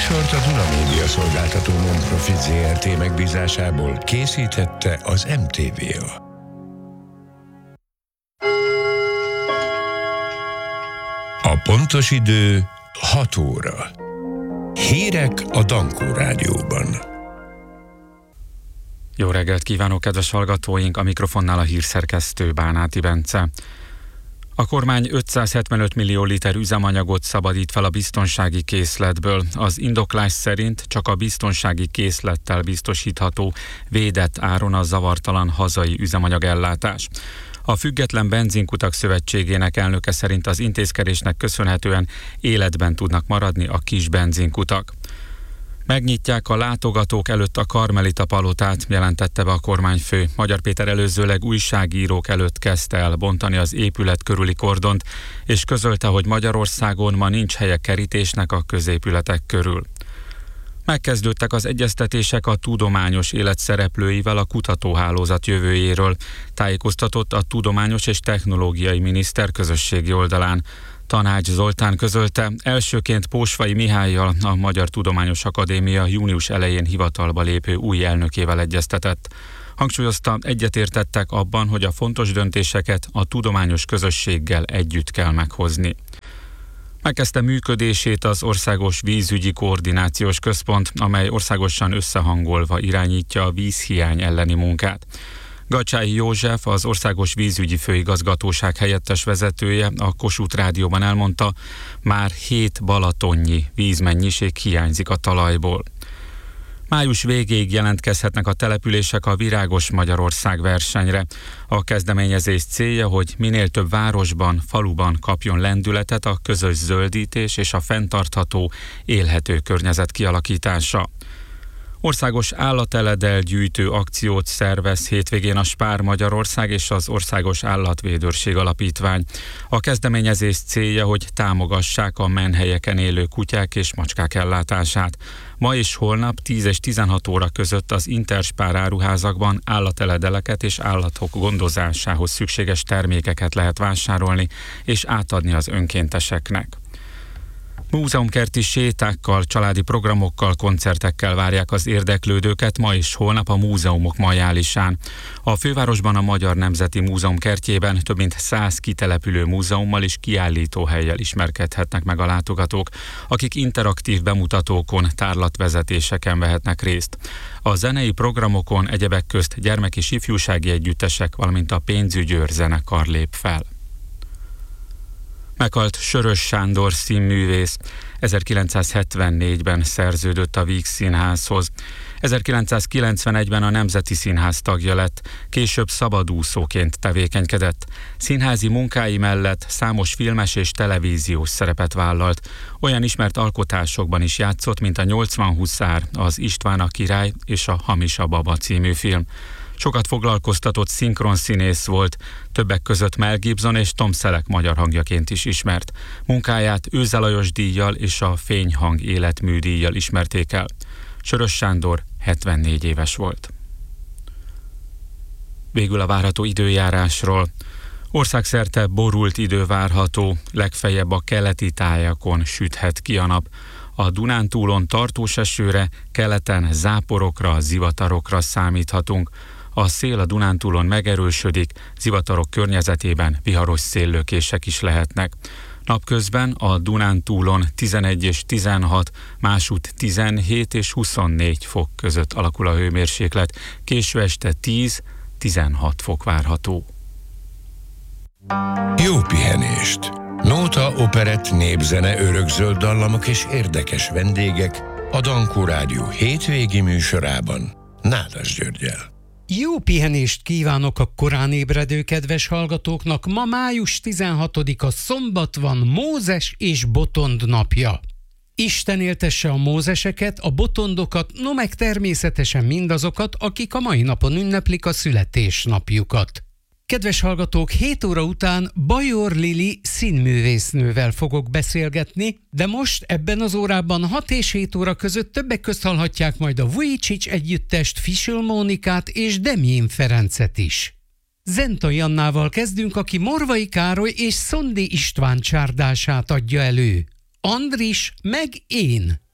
műsort a Duna Média Szolgáltató Non-Profit Zrt. Megbízásából készítette az MTV-a. A pontos idő 6 óra. Hírek a Dankó Rádióban. Jó reggelt kívánok, kedves hallgatóink! A mikrofonnál a hírszerkesztő Bánáti Bence. A kormány 575 millió liter üzemanyagot szabadít fel a biztonsági készletből. Az indoklás szerint csak a biztonsági készlettel biztosítható védett áron a zavartalan hazai üzemanyagellátás. A Független Benzinkutak Szövetségének elnöke szerint az intézkedésnek köszönhetően életben tudnak maradni a kis benzinkutak. Megnyitják a látogatók előtt a Karmelita palotát, jelentette be a kormányfő. Magyar Péter előzőleg újságírók előtt kezdte el bontani az épület körüli kordont, és közölte, hogy Magyarországon ma nincs helye kerítésnek a középületek körül. Megkezdődtek az egyeztetések a tudományos élet szereplőivel a kutatóhálózat jövőjéről, tájékoztatott a Tudományos és Technológiai Miniszter közösségi oldalán. Tanács Zoltán közölte, elsőként Pósvai Mihállyal, a Magyar Tudományos Akadémia június elején hivatalba lépő új elnökével egyeztetett. Hangsúlyozta, egyetértettek abban, hogy a fontos döntéseket a tudományos közösséggel együtt kell meghozni. Megkezdte működését az Országos Vízügyi Koordinációs Központ, amely országosan összehangolva irányítja a vízhiány elleni munkát. Gacsái József, az Országos Vízügyi Főigazgatóság helyettes vezetője a Kossuth Rádióban elmondta, már 7 balatonnyi vízmennyiség hiányzik a talajból. Május végéig jelentkezhetnek a települések a Virágos Magyarország versenyre. A kezdeményezés célja, hogy minél több városban, faluban kapjon lendületet a közös zöldítés és a fenntartható, élhető környezet kialakítása. Országos állateledel gyűjtő akciót szervez hétvégén a Spár Magyarország és az Országos Állatvédőrség Alapítvány. A kezdeményezés célja, hogy támogassák a menhelyeken élő kutyák és macskák ellátását. Ma és holnap 10 és 16 óra között az Interspár áruházakban állateledeleket és állatok gondozásához szükséges termékeket lehet vásárolni és átadni az önkénteseknek. Múzeumkerti sétákkal, családi programokkal, koncertekkel várják az érdeklődőket ma és holnap a múzeumok majálisán. A fővárosban a Magyar Nemzeti Múzeum kertjében több mint 100 kitelepülő múzeummal és kiállítóhellyel ismerkedhetnek meg a látogatók, akik interaktív bemutatókon, tárlatvezetéseken vehetnek részt. A zenei programokon egyebek közt gyermek- és ifjúsági együttesek, valamint a Pénzügyőr zenekar lép fel. Meghalt Sörös Sándor színművész. 1974-ben szerződött a Víg Színházhoz. 1991-ben a Nemzeti Színház tagja lett, később szabadúszóként tevékenykedett. Színházi munkái mellett számos filmes és televíziós szerepet vállalt. Olyan ismert alkotásokban is játszott, mint a 80 huszár, az István a király és a Hamis a baba című film. Sokat foglalkoztatott szinkronszínész volt, többek között Mel Gibson és Tom Selleck magyar hangjaként is ismert. Munkáját Őze Lajos díjjal és a Fényhang életmű díjjal ismerték el. Sörös Sándor 74 éves volt. Végül a várható időjárásról. Országszerte borult idő várható, legfeljebb a keleti tájakon süthet ki a nap. A Dunántúlon tartós esőre, keleten záporokra, zivatarokra számíthatunk. A szél a Dunántúlon megerősödik, zivatarok környezetében viharos széllökések is lehetnek. Napközben a Dunántúlon 11 és 16, másút 17 és 24 fok között alakul a hőmérséklet, késő este 10-16 fok várható. Jó pihenést! Nóta, operett, népzene, örökzöld dallamok és érdekes vendégek a Dankó Rádió hétvégi műsorában Nádas Györggyel. Jó pihenést kívánok a korán ébredő kedves hallgatóknak. Ma május 16-a szombat van, Mózes és Botond napja. Isten éltesse a mózeseket, a botondokat, no meg természetesen mindazokat, akik a mai napon ünneplik a születésnapjukat. Kedves hallgatók, 7 óra után Bajor Lili színművésznővel fogok beszélgetni, de most ebben az órában 6 és 7 óra között többek közt hallhatják majd a Vujicic együttest, Fischl Mónikát és Demjén Ferencet is. Zenta Jannával kezdünk, aki Morvai Károly és Szondi István csárdását adja elő. Andris meg én.